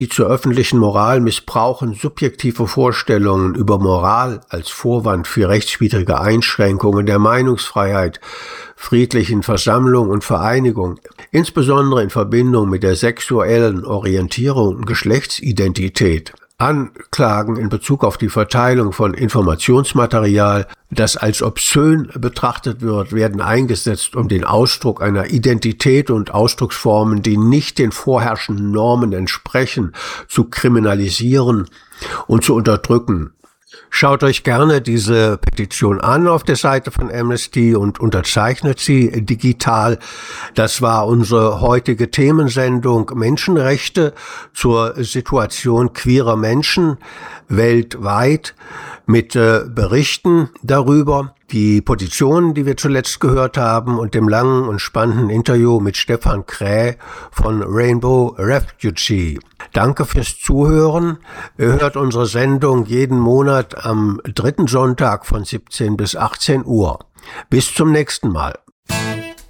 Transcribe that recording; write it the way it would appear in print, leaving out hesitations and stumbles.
die zur öffentlichen Moral missbrauchen subjektive Vorstellungen über Moral als Vorwand für rechtswidrige Einschränkungen der Meinungsfreiheit, friedlichen Versammlung und Vereinigung, insbesondere in Verbindung mit der sexuellen Orientierung und Geschlechtsidentität. Anklagen in Bezug auf die Verteilung von Informationsmaterial, das als obszön betrachtet wird, werden eingesetzt, um den Ausdruck einer Identität und Ausdrucksformen, die nicht den vorherrschenden Normen entsprechen, zu kriminalisieren und zu unterdrücken. Schaut euch gerne diese Petition an auf der Seite von Amnesty und unterzeichnet sie digital. Das war unsere heutige Themensendung Menschenrechte zur Situation queerer Menschen weltweit mit Berichten darüber, die Positionen, die wir zuletzt gehört haben und dem langen und spannenden Interview mit Stefan Kräh von Rainbow Refugee. Danke fürs Zuhören. Ihr hört unsere Sendung jeden Monat am 3. Sonntag von 17 bis 18 Uhr. Bis zum nächsten Mal.